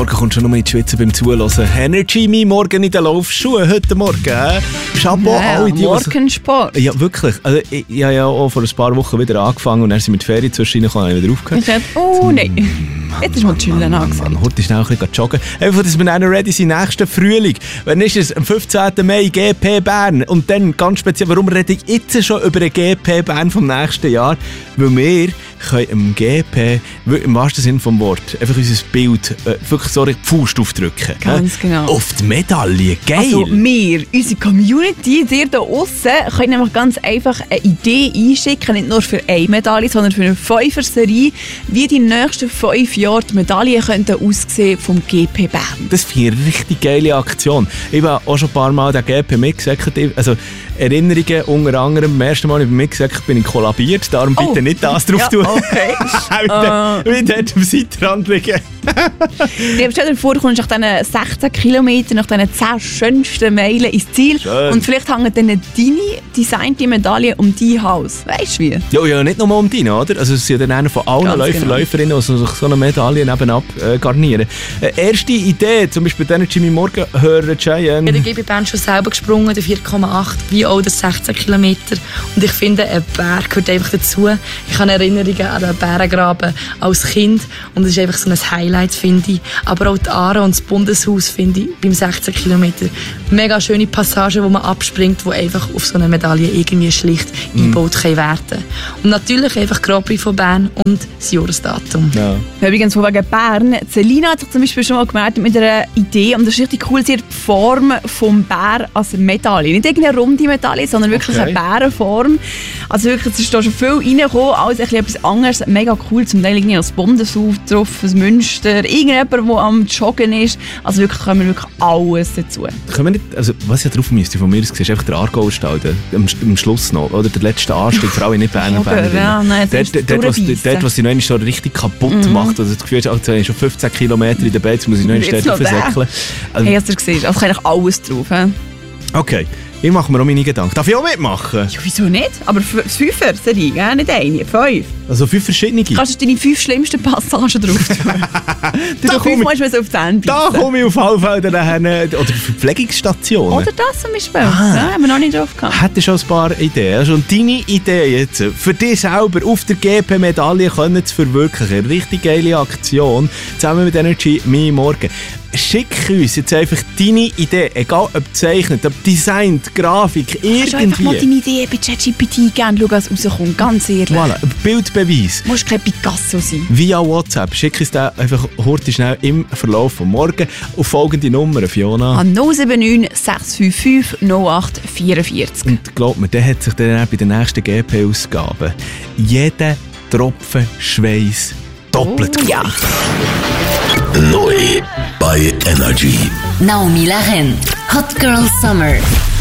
Morgen kommt schon noch mal in die Schweiz beim Zuhören. Energy Me Morgen in den Laufschuhen heute Morgen. Chapeau, alle die... Morgensport. Ja, wirklich. Also, ich habe ja auch vor ein paar Wochen wieder angefangen und dann sind wir mit Ferien zwischendurch gekommen und wieder aufgehört. Ich dachte, oh nein. Jetzt ist mal chillen angesehen. Heute schnell ein bisschen joggen. Einfach, dass wir dann ready sind nächsten Frühling. Wann ist es? Am 15. Mai GP Bern. Und dann ganz speziell, warum rede ich jetzt schon über den GP Bern vom nächsten Jahr? Weil wir können im GP, im wahrsten Sinne vom Wort, einfach unser Bild wirklich so die Faust aufdrücken. Ganz genau. Auf die Medaille. Geil. Also wir, unsere Community, ihr da draussen, könnt nämlich ganz einfach eine Idee einschicken, nicht nur für eine Medaille, sondern für eine 5er-Serie, wie die nächsten 5 Jahre die Medaillen könnten aussehen vom GP Bern. Das finde ich eine richtig geile Aktion. Ich habe auch schon ein paar Mal den GP mitgesagt. Also Erinnerungen unter anderem, beim ersten Mal ich mitgesagt bin ich kollabiert, darum bitte nicht das drauf tun. Okay. Wie dort am Seitenrand liegen. Stell dir vor, du kommst nach diesen 16 Kilometern, nach diesen 10 schönsten Meilen ins Ziel. Schön. Und vielleicht hängen dann deine designte Medaille um dein Haus. Weißt du wie? Ja, nicht nur um deine, oder? Also es sind ja dann einer von allen Läuferinnen, die sich so eine Medaille nebenab garnieren. Erste Idee, zum Beispiel den Jimmy Morgen hören, Cheyenne. Ja, der GP Bern schon selber gesprungen, der 4,8, wie auch der 16 Kilometer. Und ich finde, ein Berg gehört einfach dazu. Ich habe Erinnerungen an den Bärengraben als Kind und das ist einfach so ein Highlight, finde ich. Aber auch die Aare und das Bundeshaus, finde ich, beim 16 Kilometer. Mega schöne Passagen, wo man abspringt, die einfach auf so eine Medaille irgendwie schlicht eingebaut können werden. Und natürlich einfach Grand Prix von Bern und das Jahresdatum. Ja. Übrigens, von wegen Bern. Selina hat sich zum Beispiel schon mal gemeldet mit einer Idee und das ist richtig cool, sie hat die Form vom Bär als Medaille. Nicht irgendeine runde Medaille, sondern wirklich eine Bärenform. Also wirklich, es ist da schon viel reingekommen, als etwas anderes. Mega cool, zum Teil irgendwie als Bundeshaus drauf, das Münster, irgendjemand, der am Joggen ist. Also wirklich können wir wirklich alles dazu. Können wir nicht, also was ja drauf müsste von mir aus, ist einfach der Aargau-Stall, am Schluss noch, oder der letzte Anstieg, vor allem nicht Berner. Ja, nein, dort, was sie noch so richtig kaputt macht, also das Gefühl ist, jetzt habe ich schon 15 Kilometer in der Beiz, jetzt muss ich noch eine Stelle versäckeln. Also, hast du gesehen, also kann ich alles drauf. Okay, ich mache mir auch meine Gedanken. Darf ich auch mitmachen? Ja, wieso nicht? Aber 5er, Serie, gell? Nicht eine, 5. Also 5 verschiedene? Kannst du deine 5 schlimmsten Passagen drauf tun? Du 5 musst du auf die Hände beißen. Da komme ich auf alle Fälle nachher. Oder Verpflegungsstationen. Oder das zum Beispiel. Ja, haben wir noch nicht drauf gehabt. Hätte schon ein paar Ideen. Also, und deine Idee jetzt, für dich selber auf der GP-Medaille können zu verwirklichen. Eine richtig geile Aktion. Zusammen mit Energy Me Morgen. Schick uns jetzt einfach deine Idee, egal ob gezeichnet, ob designt, Grafik, irgendwie. Kannst du einfach mal deine Idee bei ChatGPT geben, schau, was rauskommt, ganz ehrlich. Voilà, Bildbeweis. Du musst kein Picasso sein. Via WhatsApp. Schick uns den einfach heute schnell im Verlauf von morgen auf folgende Nummer, Fiona. An 079 655 08 44. Und glaub mir, der hat sich dann bei den nächsten GP-Ausgaben jeden Tropfen Schweiß doppelt ja. Neu bei Energy. Naomi Lahaine, Hot Girl Summer.